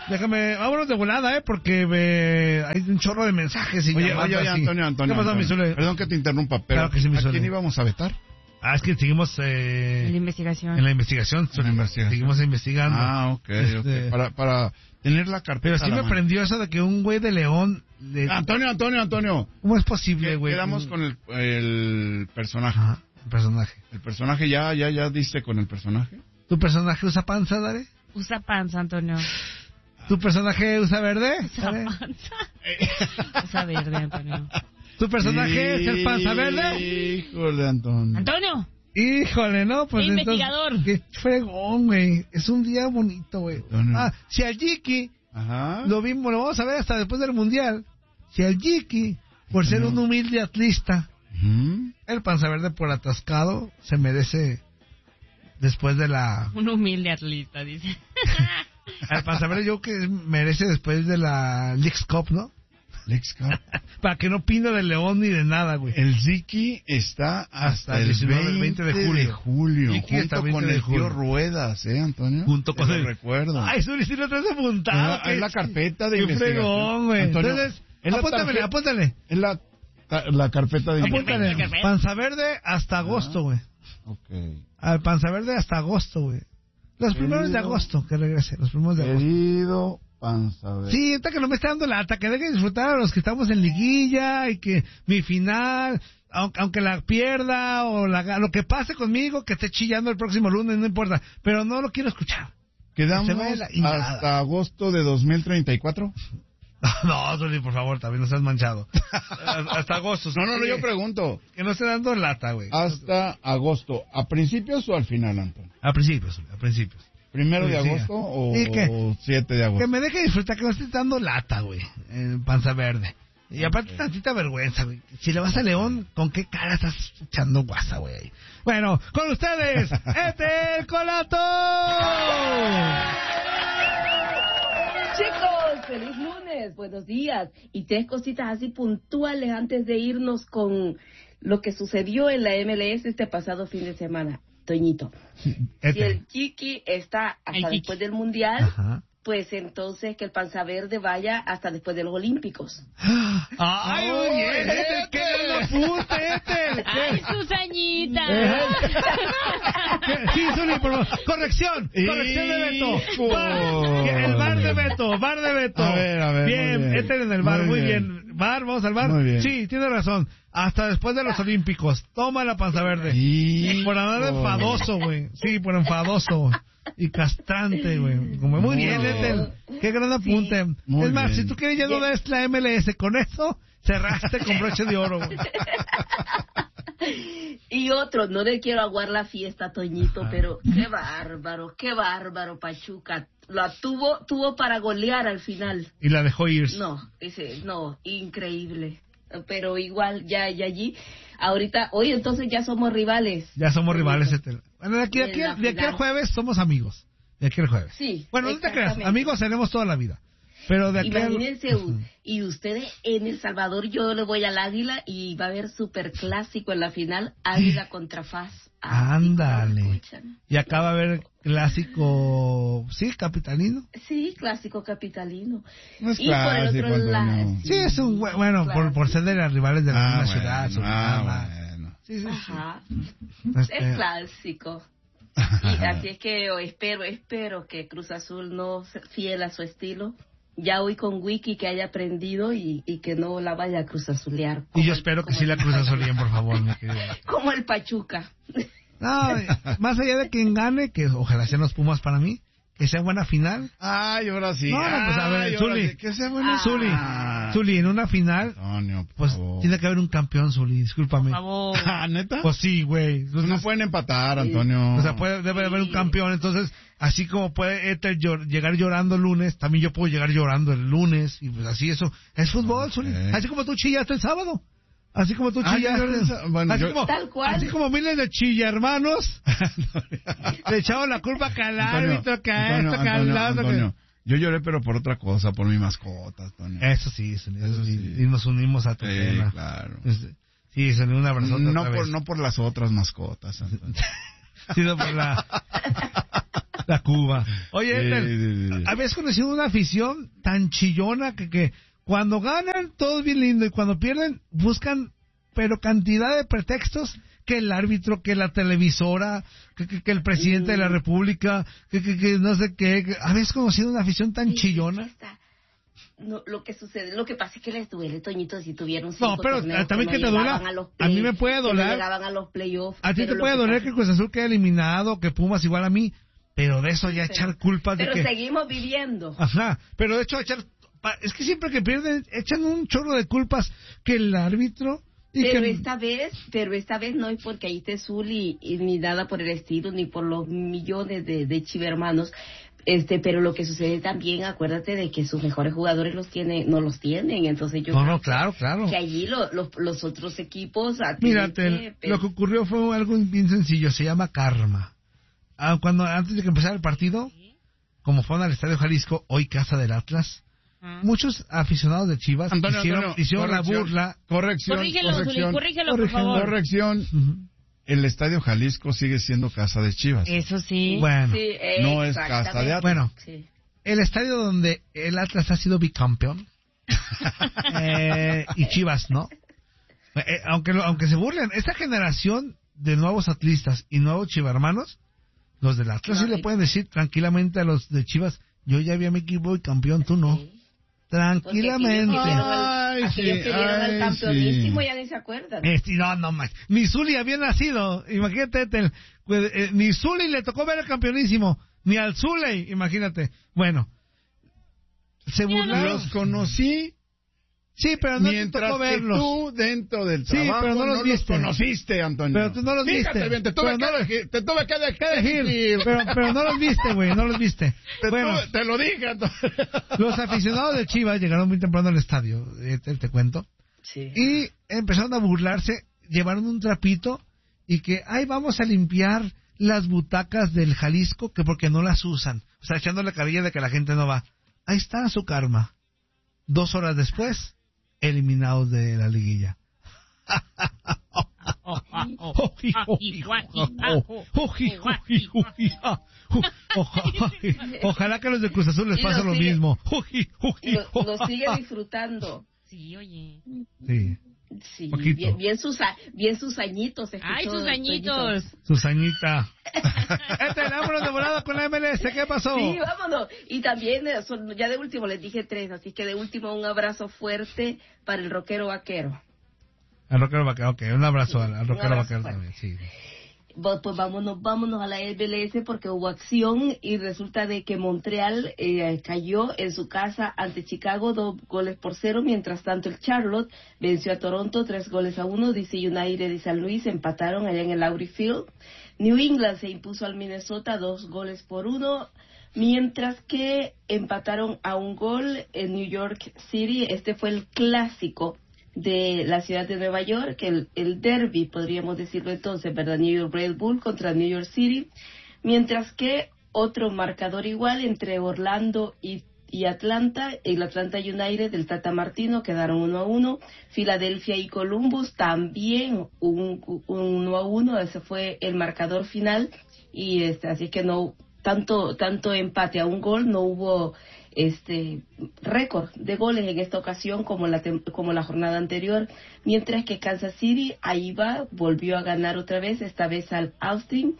Déjame, vámonos de volada, porque hay un chorro de mensajes y Oye, ¿Qué Antonio. pasó, mi Zule? Perdón que te interrumpa, pero Claro que sí, mi ¿a Zule. quién íbamos a vetar? Es que seguimos En la investigación. en la investigación. Seguimos investigando. Ok. Para tener la carpeta. Pero sí me prendió eso de que un güey de León... Antonio. ¿Cómo es posible, güey? Quedamos con el personaje. Ajá, el personaje. El personaje, ya diste con el personaje. ¿Tu personaje usa panza, Dare? Usa panza, Antonio. ¿Tu personaje usa verde? Usa panza. Usa verde, Antonio. ¿Tu personaje es el panza verde? Híjole, Antonio. ¡Antonio! Híjole, no, pues investigador. Entonces, qué fregón, güey. Es un día bonito, güey. Si al Jiki lo vamos a ver hasta después del Mundial. Si al Jiki, por ser un humilde atlista, el panza verde por atascado, se merece después de la... Un humilde atleta, dice. El panza verde yo que merece después de la Leagues Cup, ¿no? Leagues Cup. Para que no opine de León ni de nada, güey. El Ziki está hasta el 20 de julio. Junto con el tío Ruedas, Antonio. Junto con el recuerdo. Ay, Zuli, si lo traes apuntado. Es la carpeta de qué investigación. Fregón, güey. Entonces, apúntale. Es la carpeta de investigación. Apúntale. Panza verde hasta agosto, güey. Ok. Al panza verde hasta agosto, güey. Los primeros de agosto que regrese. Los primeros de agosto. Querido panza verde. Sí, ahorita que no me esté dando lata, que deje de disfrutar a los que estamos en liguilla y que mi final, aunque la pierda o lo que pase conmigo, que esté chillando el próximo lunes, no importa. Pero no lo quiero escuchar. ¿Quedamos hasta agosto de 2034? No, Zuli, por favor, también no seas manchado. Hasta agosto. No, yo pregunto. Que no esté dando lata, güey. Hasta agosto. ¿A principios o al final, Antonio? A principios, Zuli, a principios. ¿1 de agosto o 7 de agosto? Que me deje disfrutar, que no esté dando lata, güey. Panza verde. Y aparte tantita vergüenza, güey. Si le vas a León, ¿con qué cara estás echando guasa, güey? Bueno, con ustedes, el Colato. Chicos, feliz lunes, buenos días. Y 3 cositas así puntuales antes de irnos con lo que sucedió en la MLS este pasado fin de semana. Toñito, si el Chiqui está hasta después del Mundial, pues entonces que el panza verde vaya hasta después de los Olímpicos. ¡Ay, oye! ¡Qué apunte, ¡Ay, Susañita! Sí, Zuli, por favor. Corrección de Beto. El bar de Beto. A ver. Bien, en el bar, muy bien. Bar, vamos al bar. Sí, tiene razón. Hasta después de los Olímpicos. Toma la panza verde. Por andar enfadoso, güey. Sí, por enfadoso. Y castrante, güey. Muy bien, Ethel. Qué gran apunte. Es más, si tú quieres ya no des la MLS, con eso cerraste con broche de oro, güey. Y otro, no le quiero aguar la fiesta, Toñito, pero qué bárbaro, Pachuca. La tuvo para golear al final. Y la dejó ir. No, increíble. Pero igual, ya allí, ahorita, hoy entonces ya somos rivales. Ya somos rivales, Ethel. Bueno, de aquí al jueves somos amigos. De aquí al jueves. Sí. Bueno, no te creas, amigos seremos toda la vida. Pero de aquí imagínense, y ustedes en El Salvador, yo le voy al Águila y va a haber superclásico en la final, Águila contra FAS. Ándale. Y acá va a haber clásico, ¿sí? ¿Capitalino? Sí, clásico capitalino. No es y por el otro lado... Sí, es un bueno, por ser de las rivales de la misma ciudad. Bueno. Sí. Ajá. Es clásico. Y así es que espero que Cruz Azul no sea fiel a su estilo. Ya hoy con Wiki que haya aprendido y que no la vaya a Cruz Azulear. Y yo espero que sí la Cruz Azulien, por favor, mi querida. Como el Pachuca. No, más allá de quien gane, que ojalá sean los Pumas para mí, que sea buena final. Ay, ahora sí. No, pues a ver, Zuli. Que sea buena. Zuli, en una final, Antonio, pues tiene que haber un campeón, Zuli, discúlpame. Por favor. ¿Neta? Pues sí, güey. Pues no pueden empatar, Antonio. O sea, debe haber un campeón, entonces, así como puede Ethel llegar llorando el lunes, también yo puedo llegar llorando el lunes, y pues así eso. Es fútbol, Zuli. Así como tú chillaste el sábado. Así como tú chillaste. Bueno, tal cual. Así como miles de chilla hermanos le echaron la culpa que al árbitro, que a esto, que al lado. Antonio, yo lloré, pero por otra cosa, por mi mascota, Antonio. Eso sí. Y nos unimos a tu pena. Claro. Sí, se unió un abrazote no por las otras mascotas, Antonio. Sino por La Cuba. Oye, ¿habías conocido una afición tan chillona que cuando ganan todo es bien lindo y cuando pierden buscan pero cantidad de pretextos? Que el árbitro, que la televisora, que el presidente de la república, que no sé qué. ¿Habías conocido una afición tan chillona? No, lo que sucede, lo que pasa es que les duele, Toñito, si tuvieron 5 torneos. No, pero también que te duela. A mí me puede doler. No llegaban a los playoffs. A ti te puede doler que Cruz Azul quede eliminado, que Pumas igual a mí, pero de eso ya echar culpas de que... Pero seguimos viviendo. Ajá, pero de hecho echar... Es que siempre que pierden, echan un chorro de culpas que el árbitro... Pero esta vez no es porque ahí esté Zuli y ni nada por el estilo, ni por los millones de chivermanos. Pero lo que sucede también, acuérdate de que sus mejores jugadores no los tienen, entonces yo claro. Que allí los otros equipos... Mírate, lo que ocurrió fue algo bien sencillo, se llama karma. Antes de que empezara el partido, como fueron al Estadio Jalisco, hoy casa del Atlas, muchos aficionados de Chivas hicieron la burla. Corrígelo, por favor. Corrección. El Estadio Jalisco sigue siendo casa de Chivas. Eso sí. Bueno, sí, no es casa de Atlas. Bueno, sí. El estadio donde el Atlas ha sido bicampeón y Chivas, ¿no? Aunque se burlen, esta generación de nuevos atlistas y nuevos chivarmanos, los del Atlas sí le pueden decir tranquilamente a los de Chivas, yo ya vi a mi equipo y campeón, tú no. Sí. Tranquilamente. Aquellos que dieron al campeonísimo ya ni se acuerdan. No más. Ni Zuli había nacido. Imagínate, ni Zuli le tocó ver el campeonísimo. Ni al Zuli, imagínate. Bueno, se burlaron. Los conocí. Sí, pero no mientras te tocó verlos. Tú dentro del trabajo pero no los viste. Conociste, Antonio. Pero tú no los viste. Bien, te tuve que elegir. Pero no los viste, güey, no los viste. Te lo dije, Antonio. Los aficionados de Chivas llegaron muy temprano al estadio, te cuento. Sí. Y empezaron a burlarse, llevaron un trapito y que, vamos a limpiar las butacas del Jalisco, que porque no las usan. O sea, echándole carilla de que la gente no va. Ahí está su karma. 2 horas después, eliminados de la liguilla. Ojalá que a los de Cruz Azul les pase lo mismo. Lo sigue disfrutando. Sí, oye. Sí. Sí, bien sus añitos. Ay, sus añitos. Sus añita. Vámonos de volada con la MLS. ¿Qué pasó? Sí, vámonos. Y también, ya de último les dije 3, así que de último un abrazo fuerte para el rockero vaquero. Al rockero vaquero, ok. Un abrazo al rockero vaquero también, sí. Pues vámonos a la MLS porque hubo acción y resulta de que Montreal cayó en su casa ante Chicago 2-0, mientras tanto el Charlotte venció a Toronto 3-1, DC United y San Luis empataron allá en el Audi Field. New England se impuso al Minnesota 2-1, mientras que empataron a 1 gol en New York City. Este fue el clásico de la ciudad de Nueva York, el derby, podríamos decirlo entonces, ¿verdad? New York Red Bull contra New York City, mientras que otro marcador igual entre Orlando y Atlanta, el Atlanta United del Tata Martino quedaron 1-1, Filadelfia y Columbus también 1-1, ese fue el marcador final, y así que no tanto empate a 1 gol, no hubo récord de goles en esta ocasión como la jornada anterior, mientras que Kansas City volvió a ganar otra vez, esta vez al Austin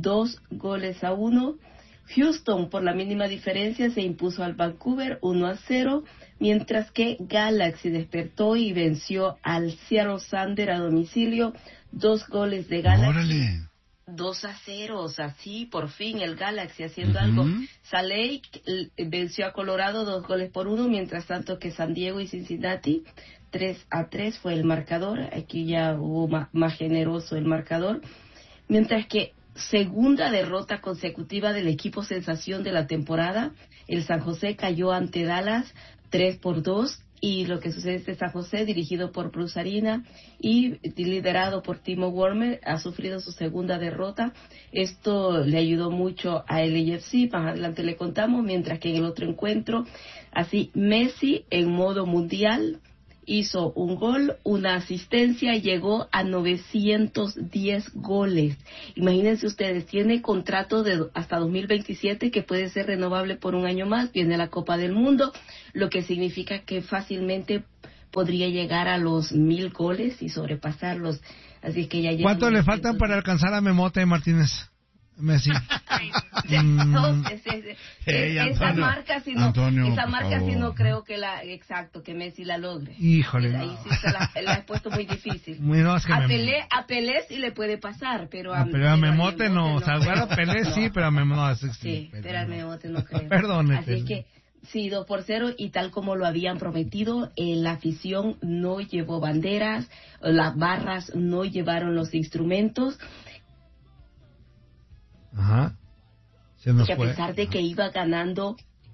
2-1. Houston por la mínima diferencia se impuso al Vancouver 1-0, mientras que Galaxy despertó y venció al Seattle Sounders a domicilio, 2 goles de Galaxy. ¡Órale! 2-0, o sea, sí, por fin el Galaxy haciendo algo. Salt Lake venció a Colorado 2-1, mientras tanto que San Diego y Cincinnati 3-3 fue el marcador. Aquí ya hubo más generoso el marcador. Mientras que segunda derrota consecutiva del equipo sensación de la temporada, el San José cayó ante Dallas 3-2. Y lo que sucede es que San José, dirigido por Bruce Arena y liderado por Timo Werner, ha sufrido su segunda derrota. Esto le ayudó mucho a LAFC, más adelante le contamos, mientras que en el otro encuentro, así Messi en modo mundial hizo un gol, una asistencia, llegó a 910 goles. Imagínense ustedes, tiene contrato de hasta 2027 que puede ser renovable por un año más, viene la Copa del Mundo, lo que significa que fácilmente podría llegar a los 1000 goles y sobrepasarlos. Así que ya ¿Cuánto le faltan para alcanzar a Memote Martínez? Messi. Esa marca si no creo que que Messi la logre. Híjole. Ahí sí se la he puesto muy difícil. Bueno, es que a Pelé sí le puede pasar, pero a Memote no. O sea, a Pelé sí, pero a Memote no. Sí, pero a Memote no creo. Perdón. Así que sí, 2-0, y tal como lo habían prometido, la afición no llevó banderas, las barras no llevaron los instrumentos. Ajá. Que a pesar de que iba ganando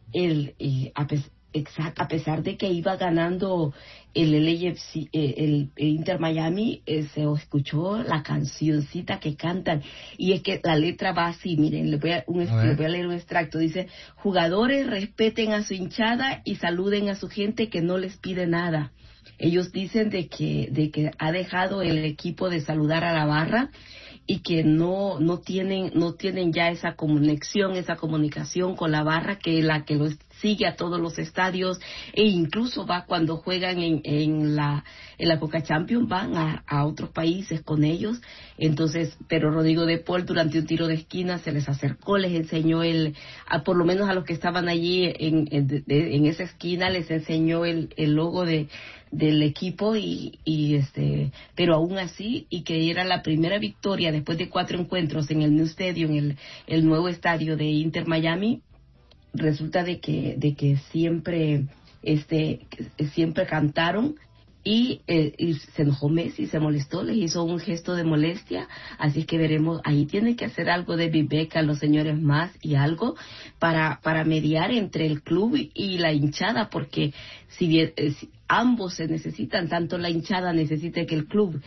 a pesar de que iba ganando el LAFC, el Inter Miami, se escuchó la cancioncita que cantan, y es que la letra va así, miren, le voy a leer un extracto. Dice: jugadores, respeten a su hinchada y saluden a su gente que no les pide nada. Ellos dicen de que ha dejado el equipo de saludar a la barra y que no tienen ya esa conexión, esa comunicación con la barra, que la que los sigue a todos los estadios, e incluso va cuando juegan en la Coca Champions, van a otros países con ellos. Entonces, pero Rodrigo de Paul, durante un tiro de esquina, se les acercó, les enseñó por lo menos a los que estaban allí en esa esquina, les enseñó el logo del equipo, pero aún así, y que era la primera victoria después de 4 encuentros en el New Stadium, el nuevo estadio de Inter Miami. Resulta de que siempre cantaron, y se enojó Messi, se molestó, les hizo un gesto de molestia. Así que veremos, ahí tiene que hacer algo de Viveca, los señores más, y algo para mediar entre el club y la hinchada, porque si bien ambos se necesitan, tanto la hinchada necesita que el club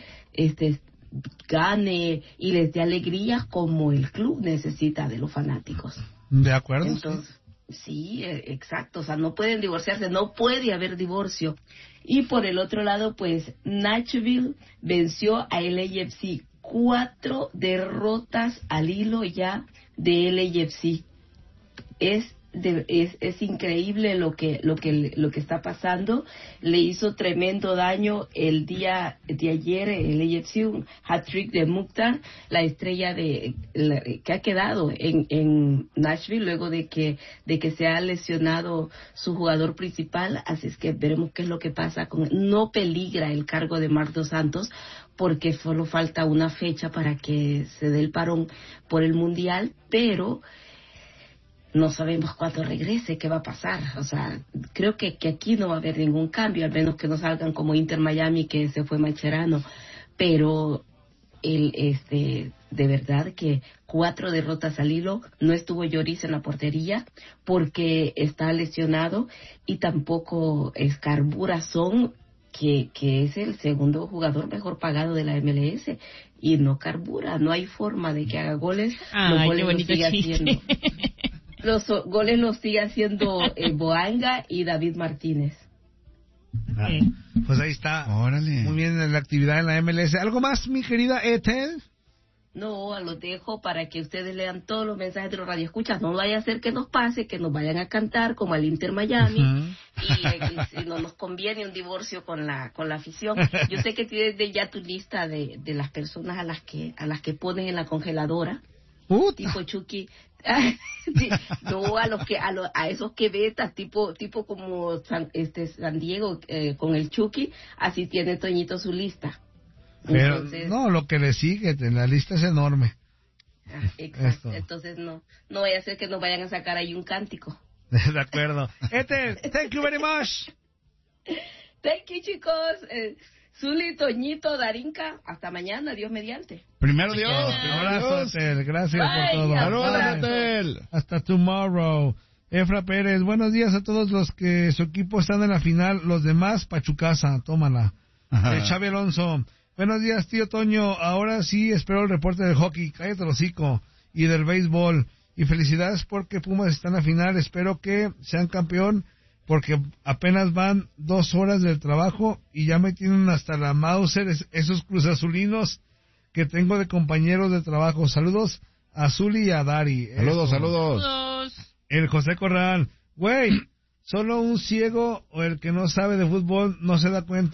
gane y les dé alegría, como el club necesita de los fanáticos. ¿De acuerdo? Entonces, sí, exacto, o sea, no pueden divorciarse, no puede haber divorcio. Y por el otro lado, pues, Nashville venció a LAFC, 4 derrotas al hilo ya de LAFC. Es increíble lo que está pasando. Le hizo tremendo daño el día de ayer el AFC, un hat-trick de Mukhtar, la estrella que ha quedado en Nashville luego de que se ha lesionado su jugador principal. Así es que veremos qué es lo que pasa no peligra el cargo de Marc Dos Santos, porque solo falta una fecha para que se dé el parón por el Mundial, pero no sabemos cuándo regrese, qué va a pasar. O sea, creo que aquí no va a haber ningún cambio, al menos que no salgan como Inter Miami, que se fue Mascherano. Pero de verdad que 4 derrotas al hilo. No estuvo Lloris en la portería porque está lesionado, y tampoco Scarbura Son, que es el segundo jugador mejor pagado de la MLS, y no carbura, no hay forma de que haga goles. Los goles los sigue haciendo. Los goles los sigue haciendo Boanga y David Martínez. Pues ahí está. Órale. Muy bien la actividad en la MLS. ¿Algo más, mi querida Ethel? No, los dejo para que ustedes lean todos los mensajes de los radioescuchas. No vaya a ser que nos pase, que nos vayan a cantar como al Inter Miami, y no nos conviene un divorcio con la afición. Yo sé que tienes ya tu lista de las personas a las que ponen en la congeladora. Tipo Chucky. No, a esos que vetas, tipo como San Diego, con el Chucky. Así tiene Toñito su lista. Pero entonces, no, lo que le sigue, la lista es enorme. Exacto. Esto. Entonces no vaya a ser que nos vayan a sacar ahí un cántico. De acuerdo. Thank you very much. Thank you, chicos. Zuli, Toñito, Darinka, hasta mañana, Dios mediante. Primero Dios. Un abrazo, Ethel. Gracias por todo. Saludos, Ethel. Hasta tomorrow. Efra Pérez, buenos días a todos los que su equipo están en la final. Los demás, Pachucasa, tómala. Xavi Alonso, buenos días, tío Toño. Ahora sí espero el reporte del hockey. Cállate el hocico. Y del béisbol. Y felicidades porque Pumas está en la final. Espero que sean campeón. porque apenas van 2 horas del trabajo y ya me tienen hasta la Mauser esos cruzazulinos que tengo de compañeros de trabajo. Saludos a Zuli y a Dari. Saludos. El José Corral. Güey, solo un ciego o el que no sabe de fútbol no se da cuenta